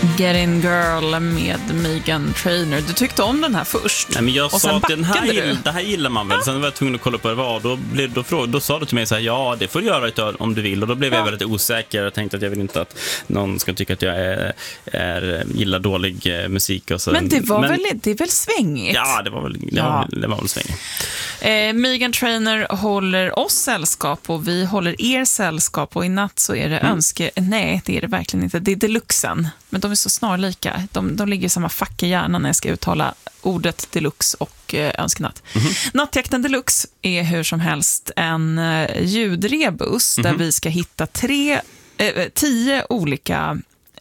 Get In Girl med Meghan Trainor. Du tyckte om den här först. Nej, men jag och sa att det här gillar man väl. Sen var jag tvungen att kolla på det var. Då sa du till mig så här, ja, det får du göra om du vill. Och då blev jag väldigt osäker. Jag tänkte att jag vill inte att någon ska tycka att jag gillar dålig musik. Och så. Men det är väl svängigt? Ja, det var väl svängigt. Meghan Trainor håller oss sällskap och vi håller er sällskap. Och i natt så är det Nej, det är det verkligen inte. Det är deluxen. Men de är så snarlika. De ligger i samma fack i hjärnan när jag ska uttala ordet deluxe och önskenatt. Nattjakten deluxe är hur som helst en ljudrebus där vi ska hitta 10 olika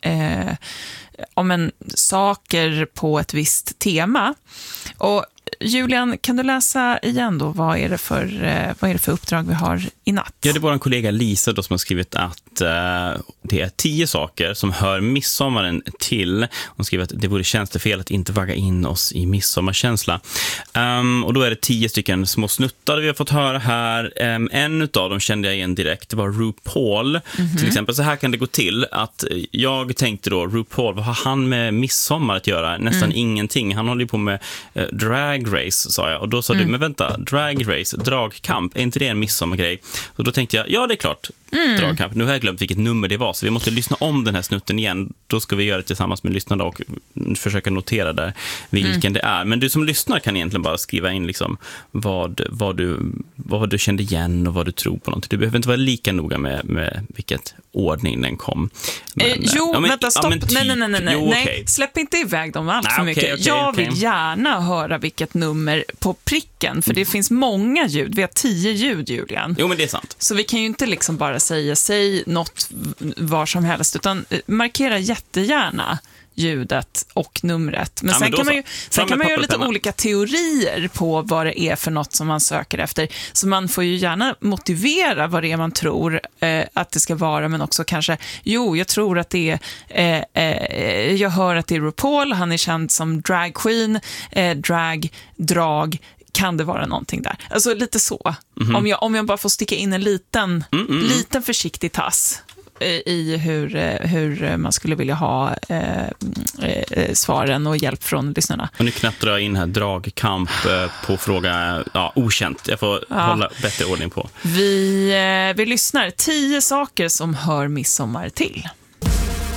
saker på ett visst tema. Och Julian, kan du läsa igen då? Vad är det för uppdrag vi har i natt? Ja, det är vår kollega Lisa då som har skrivit att det är 10 saker som hör midsommaren till. Hon skriver att det vore tjänstefel att inte vagga in oss i midsommarkänsla. Och då är det 10 stycken små snuttar vi har fått höra här. En utav dem kände jag igen direkt. Det var RuPaul. Till exempel, så här kan det gå till att jag tänkte då, RuPaul, vad har han med midsommar att göra? Nästan ingenting. Han håller ju på med drag race, sa jag. Och då sa du, men vänta, drag race, dragkamp, är inte det en midsommargrej? Och då tänkte jag, ja det är klart, dragkamp. Nu har jag glömt vilket nummer det var, så vi måste lyssna om den här snutten igen. Då ska vi göra det tillsammans med lyssnarna och försöka notera där vilken det är. Men du som lyssnar kan egentligen bara skriva in liksom vad du kände igen och vad du tror på någonting. Du behöver inte vara lika noga med vilket ordning den kom. Men, vänta, stopp. Typ. Nej. Okay. Släpp inte iväg dem allt för mycket. Jag vill gärna höra vilket nummer på pricken, för det finns många ljud. Vi har 10 ljud, Julian. Jo, men det är sant. Så vi kan ju inte liksom bara säg något var som helst, utan markera jättegärna ljudet och numret. Men sen kan man ju lite olika teorier på vad det är för något som man söker efter. Så man får ju gärna motivera vad det är man tror att det ska vara, men också kanske, jag tror att det är jag hör att det är RuPaul, han är känd som drag queen, drag, kan det vara någonting där? Alltså lite så. Om jag bara får sticka in en liten försiktig tass i hur man skulle vilja ha svaren och hjälp från lyssnarna. Och nu knappar jag in här dragkamp på fråga okänt. Jag får hålla bättre ordning på. Vi lyssnar 10 saker som hör midsommar till.